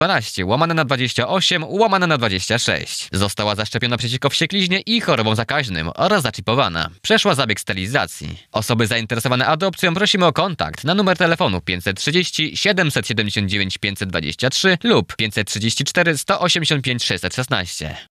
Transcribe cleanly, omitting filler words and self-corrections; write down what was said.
12/28/26. Została zaszczepiona przeciwko wściekliźnie i chorobom zakaźnym oraz zaczipowana. Przeszła zabieg sterylizacji. Osoby zainteresowane adopcją prosimy o kontakt na numer telefonu 530 779 523 lub 534 185 616.